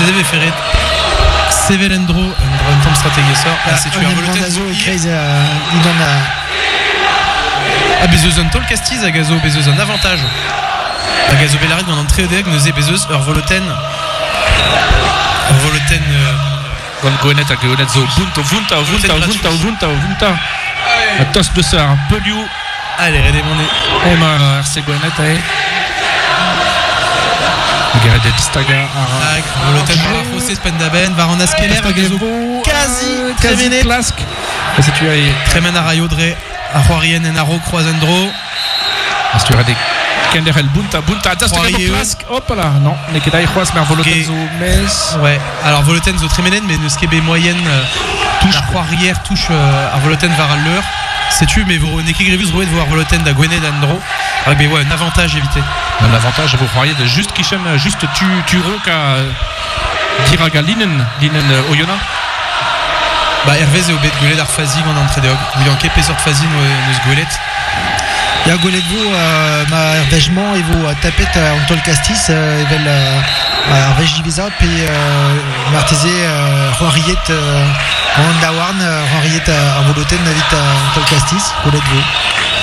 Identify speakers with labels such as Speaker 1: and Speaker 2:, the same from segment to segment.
Speaker 1: CZV Ferret Sevelendro un temps stratégie sort c'est tu as Voloten Bezeuzen Tol Castiz a Gazo Bezeuzen avantage a Gazo Bellaret dans l'entrée de Gnezé Bezeuz Voloten
Speaker 2: Gonet a Gonet zo Vunta a tos de ça un peu du
Speaker 1: allez redemandé
Speaker 2: RC Gonet Garde Staga
Speaker 1: Voloten José Spendaben va en Askeler quasi Tremenet
Speaker 2: Plask et si tu as
Speaker 1: Tremen a Rayodre a Juarien en Aro Croisendro
Speaker 2: si tu as des Kenderel Bunta Staga Plask hop là non Nekedai Juas mais Voloten zo mes
Speaker 1: ouais alors Voloten zo Tremenet mais ne skebe moyenne touche Juarière touche à Voloten var l'heure sais-tu mais vous n'êtes qu'Grevus rouet de voir Voloten da Gwenet d'Andro avec ouais un avantage évité
Speaker 2: un avantage vous croyez de juste Kishen juste tu roka Diraga Linen Oyona
Speaker 1: bah Hervé et Obed Goulet d'Arfazi en entrée de Hog vous en képé sort Fazi nos Goulet
Speaker 3: il y a Goulet de vous ma Hervègement et vous tapet en Tol Castis et vel Hervège Divisa puis Martezé Roiriet en Dawarn Roiriet à Voloten vite en Tol Castis Goulet de vous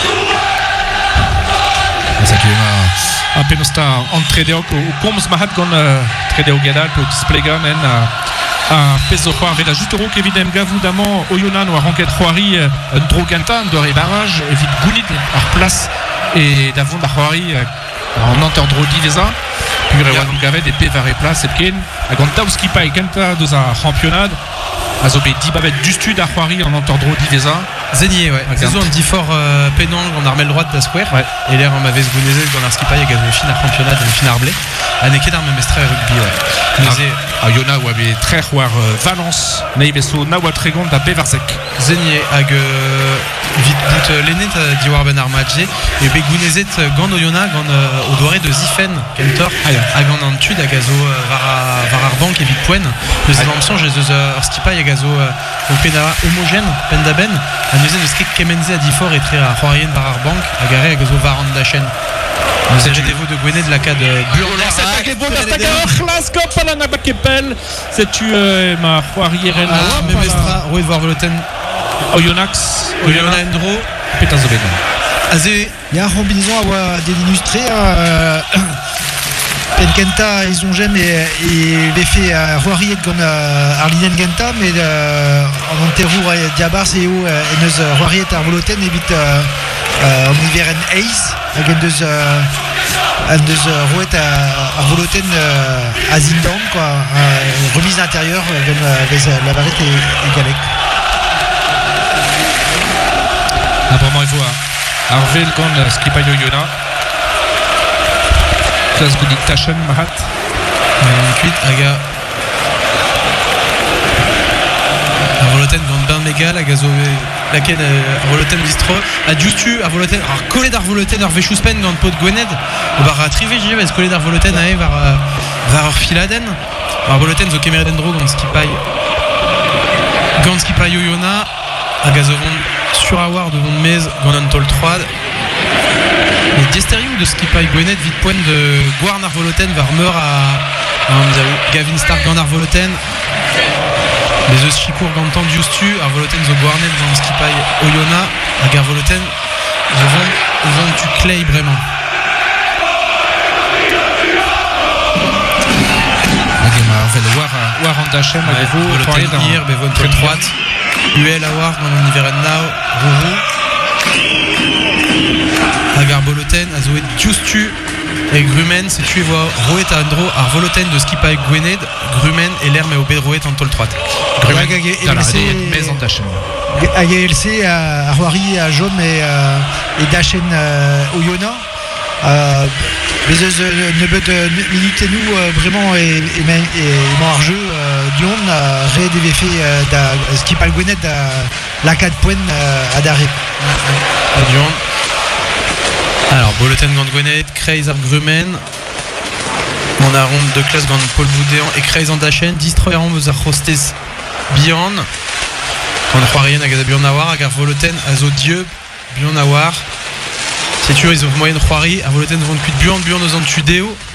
Speaker 2: ça qui est un peu nostal entrée de Hog ou comme ce mahat qu'on trade au Gadal pour displaygan a peso khoar vela juste ro kevidem gavudamment Oyona no ranket khoari un droganta de barrage evit gounid ar place et davon da khoari en entendro divesa puis rewan gavet des pevare place et ken a ganta uski pa ganta de za championnat azobe dibavet du stud ar khoari en entendro divesa
Speaker 1: Zenier ouais c'est on dit fort pénang en armel droite de square ouais et l'air en mauvais gounezé dans l'arski pa gazo fin ar championnat de fin arblé aneke d'arme mestre rugby ouais Gnezé
Speaker 2: Oyona ou avait très roi Valence neibeso nawa tregon da Bevarzek
Speaker 1: Zenier hag vite l'enet diwar ben armadje et begounezet gant Oyona gant au doiré de Zifen Kentor hag en antud hag azo var ar bank evit poen eus l'amson j'ai ur skipa hag azo pena homogène pendaben a neuze eus ket kemenze a difor et très à Roarien var ar bank hag are hag azo var an da chen nous avez de Gwenet de la cas de Burler
Speaker 2: c'est tu ma Roarieren
Speaker 1: mais Mestra Roy de voir Voloten
Speaker 2: Oyonax
Speaker 1: Oyona Endro
Speaker 2: Petazobena
Speaker 1: Azé
Speaker 3: il y a un combinaison à des illustrés Penkenta ils ont jamais et les fait Roariet comme Arlinen Genta mais en Monterrou Diabar c'est où et nos Roariet à Voloten évite en hiver en Ace avec deux rouettes à Voloten à Zindan quoi remise intérieure avec la barrette et Galec
Speaker 2: apparemment il faut Arvel con Skipa Yoyona Klaus Gudik Taschen Mahat
Speaker 1: 28 Aga Voloten gant ben mégal a gazo laquelle Voloten distro a justu a Voloten alors collé d'ar Voloten ar vechuspen gant pot Gwened o bar a trivé j'y vais collé d'ar Voloten a var ur filaden ar Voloten zo kemereden dro gant skipa Yoyona a gazo vont sur awar devant mez gant an tol 3 et Diesterio de skipa Gwened vite poen de Guarn ar Voloten var meur à Gavin Stark gant ar Voloten les eus chikour gantan diustu ar Voloten zo Guarnet gant skipa Oyona hag ar Voloten vont tu clay vraiment
Speaker 2: war an dachem a devo
Speaker 1: Voloten hier bevon tol 3 UL a war gant an iveren nao Rourou hag ar Voloten a zo et diustu et Grumen c'est tu vois Roet à Andro ar Voloten de skipa Gwened Grumen et l'air mais au bed Roet en tol 3
Speaker 2: Grumen mais en dachem
Speaker 3: hag LC à Roari à Jaume et Dachen Oyona les ne peut minute nous vraiment et mon jeu Dion ré des fait da skipa Gwened la 4 points à Daré
Speaker 1: Dion alors Voloten gant Gwened Kreis ar Grumen on a ronde de classe gant Paul Boudéan et Kreis en Dachen Destroy ar ronde ar Rostez Bihan gant Roarien hag a Bihan Nawar hag ar Voloten a zo Dieu Bihan Nawar c'est tu ils ont moyenne Roari ar Voloten vont cuit Bihan nos antudéo